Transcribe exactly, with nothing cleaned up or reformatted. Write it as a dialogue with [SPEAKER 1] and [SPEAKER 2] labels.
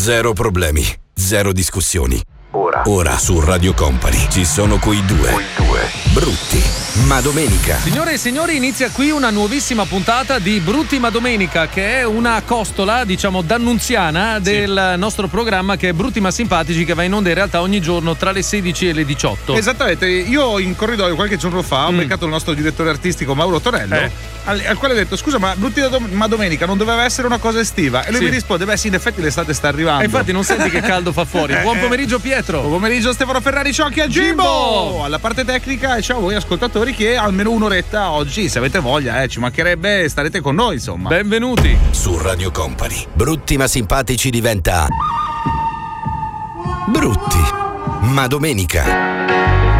[SPEAKER 1] Zero problemi, zero discussioni.
[SPEAKER 2] Ora.
[SPEAKER 1] Ora su Radio Company ci sono quei due.
[SPEAKER 2] Quei due.
[SPEAKER 1] Brutti, ma domenica.
[SPEAKER 3] Signore e signori, inizia qui una nuovissima puntata di Brutti ma Domenica, che è una costola, diciamo, d'annunziana del sì. nostro programma, che è Brutti ma Simpatici, che va in onda in realtà ogni giorno tra le sedici e le diciotto.
[SPEAKER 4] Esattamente, io in corridoio qualche giorno fa ho mm. beccato il nostro direttore artistico Mauro Torello, eh. al, al quale ho detto: scusa, ma Brutti ma Domenica non doveva essere una cosa estiva? E lui sì. mi risponde: beh sì, in effetti l'estate sta arrivando.
[SPEAKER 3] E infatti non senti che caldo fa fuori. Buon pomeriggio Pietro.
[SPEAKER 4] Buon pomeriggio Stefano Ferrari, ciao anche a Jimbo alla parte tecnica, e ciao a voi ascoltatori che almeno un'oretta oggi, se avete voglia, eh, ci mancherebbe, starete con noi, insomma.
[SPEAKER 3] Benvenuti.
[SPEAKER 1] Su Radio Company Brutti ma Simpatici diventa Brutti ma Domenica.